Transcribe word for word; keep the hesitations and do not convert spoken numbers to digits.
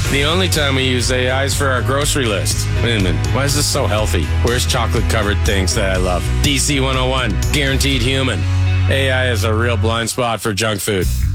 The only time we use A I is for our grocery list. Wait a minute, why is this so healthy? Where's chocolate-covered things that I love? D C one oh one, guaranteed human. A I is a real blind spot for junk food.